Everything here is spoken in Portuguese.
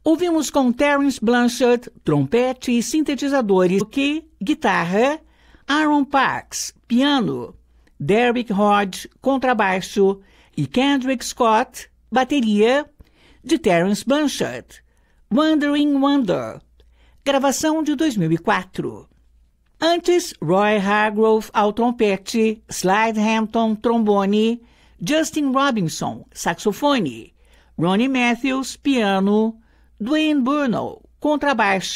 Ouvimos com Terence Blanchard, trompete e sintetizadores, guitarra, Aaron Parks, piano, Derek Hodge, contrabaixo e Kendrick Scott, bateria, de Terence Blanchard, Wandering Wonder, gravação de 2004. Antes, Roy Hargrove ao trompete, Slide Hampton, trombone, Justin Robinson, saxofone, Ronnie Matthews, piano, Dwayne Burnell, contrabaixo,